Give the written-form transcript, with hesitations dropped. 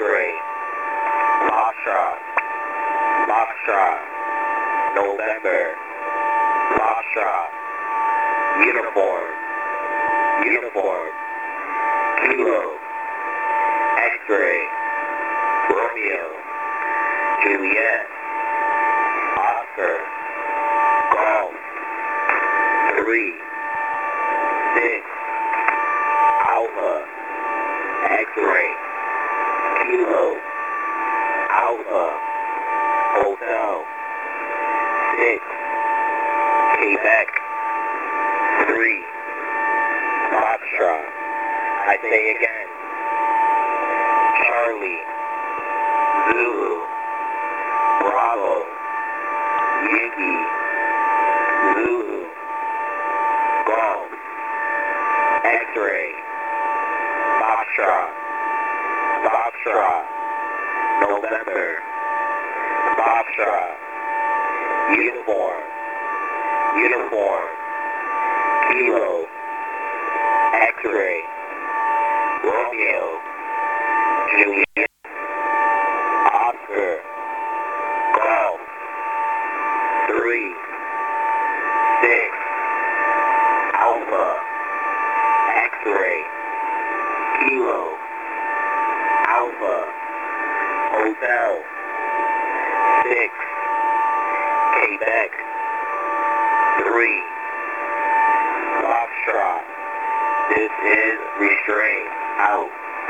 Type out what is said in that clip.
X-ray, Foxtrot, Foxtrot, November, Foxtrot, uniform, uniform, Kilo, X-ray, Romeo, Juliet, Oscar, Golf, 3, 6, Alpha, X-ray, Kilo, Alpha, Hotel, 6, Quebec, 3, Foxtrot. I say again, Charlie, Zulu, Bravo, Yankee, Zulu, Golf, X-ray, Foxtrot, Foxtrot, November, Foxtrot, uniform, uniform, Kilo, X-ray, Romeo, Juliet, Oscar, Golf, 3, 6, Alpha, X-ray, Kilo, Alpha, Hotel, 6, Quebec, 3, Foxtrot. This is Restraint out.